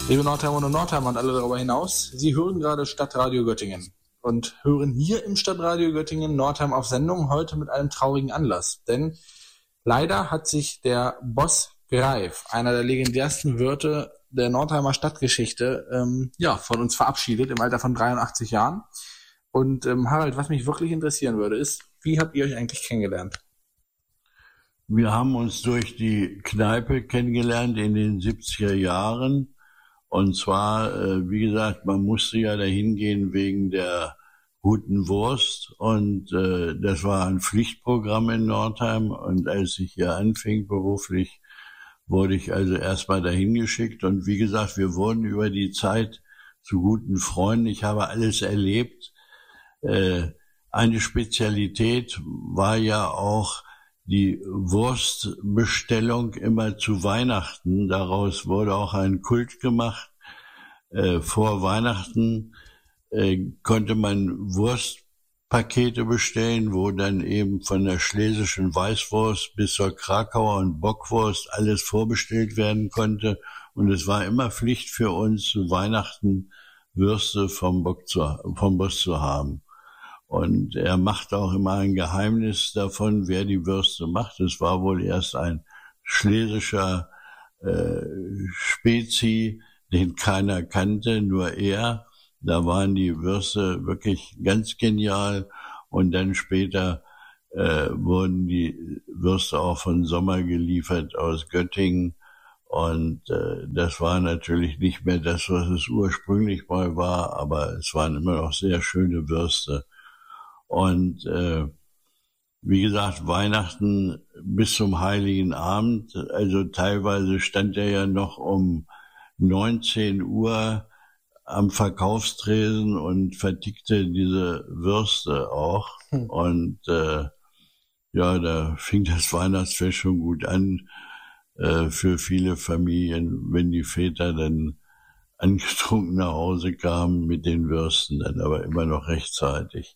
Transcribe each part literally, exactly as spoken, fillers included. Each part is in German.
Liebe Nordheimer und Nordheimer und alle darüber hinaus, Sie hören gerade Stadtradio Göttingen und hören hier im Stadtradio Göttingen Nordheim auf Sendung, heute mit einem traurigen Anlass. Denn leider hat sich der Boss Greif, einer der legendärsten Wirte der Nordheimer Stadtgeschichte, ähm, ja, von uns verabschiedet im Alter von dreiundachtzig Jahren. Und ähm, Harald, was mich wirklich interessieren würde, ist, wie habt ihr euch eigentlich kennengelernt? Wir haben uns durch die Kneipe kennengelernt in den siebziger Jahren. Und zwar, äh, wie gesagt, man musste ja dahin gehen wegen der guten Wurst. Und äh, das war ein Pflichtprogramm in Nordheim. Und als ich hier anfing beruflich, wurde ich also erstmal dahin geschickt. Und wie gesagt, wir wurden über die Zeit zu guten Freunden. Ich habe alles erlebt. Äh, eine Spezialität war ja auch die Wurstbestellung immer zu Weihnachten. Daraus wurde auch ein Kult gemacht. Äh, vor Weihnachten äh, konnte man Wurstpakete bestellen, wo dann eben von der schlesischen Weißwurst bis zur Krakauer und Bockwurst alles vorbestellt werden konnte. Und es war immer Pflicht für uns, zu Weihnachten Würste vom Bock zu, vom Boss zu haben. Und er macht auch immer ein Geheimnis davon, wer die Würste macht. Es war wohl erst ein schlesischer äh, Spezi, den keiner kannte, nur er. Da waren die Würste wirklich ganz genial. Und dann später äh, wurden die Würste auch von Sommer geliefert aus Göttingen. Und äh, das war natürlich nicht mehr das, was es ursprünglich mal war, aber es waren immer noch sehr schöne Würste. Und äh, wie gesagt, Weihnachten bis zum Heiligen Abend, also teilweise stand er ja noch um neunzehn Uhr am Verkaufstresen und vertickte diese Würste auch. Hm. Und äh, ja, da fing das Weihnachtsfest schon gut an äh, für viele Familien, wenn die Väter dann angetrunken nach Hause kamen mit den Würsten, dann aber immer noch rechtzeitig.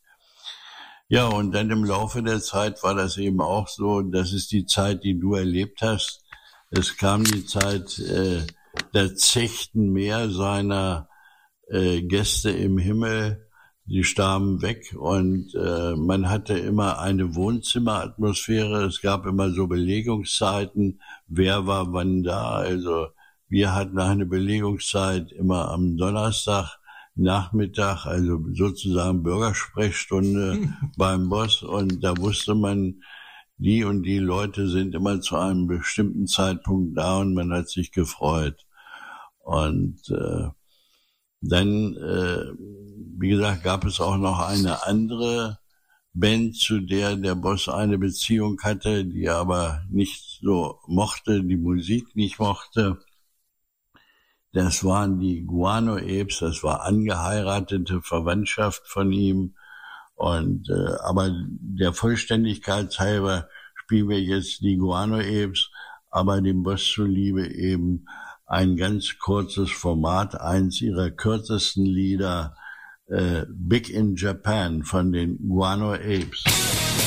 Ja, und dann im Laufe der Zeit war das eben auch so, das ist die Zeit, die du erlebt hast. Es kam die Zeit, äh, da zechten mehr seiner äh, Gäste im Himmel, die starben weg und äh, man hatte immer eine Wohnzimmeratmosphäre. Es gab immer so Belegungszeiten, wer war wann da. Also wir hatten eine Belegungszeit immer am Donnerstag Nachmittag, also sozusagen Bürgersprechstunde beim Boss, und da wusste man, die und die Leute sind immer zu einem bestimmten Zeitpunkt da und man hat sich gefreut. Und äh, dann, äh, wie gesagt, gab es auch noch eine andere Band, zu der der Boss eine Beziehung hatte, die aber nicht so mochte, die Musik nicht mochte. Das waren die Guano Apes, das war angeheiratete Verwandtschaft von ihm. Und äh, aber der Vollständigkeit halber spielen wir jetzt die Guano Apes, aber dem Boss zuliebe eben ein ganz kurzes Format, eins ihrer kürzesten Lieder, äh, Big in Japan von den Guano Apes.